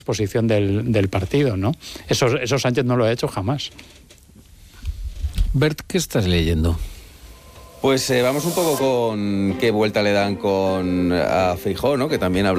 exposición del partido, ¿no? Eso Sánchez no lo ha hecho jamás. Bert, ¿qué estás leyendo? Pues vamos un poco con qué vuelta le dan a Feijóo, ¿no? Que también habla